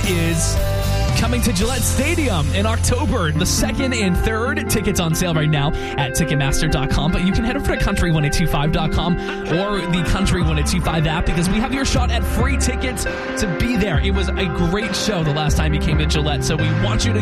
is coming to Gillette Stadium in October, the 2nd and 3rd. Tickets on sale right now at Ticketmaster.com, but you can head over to Country1025.com or the Country 1025 app because we have your shot at free tickets to be there. It was a great show the last time you came to Gillette, so we want you to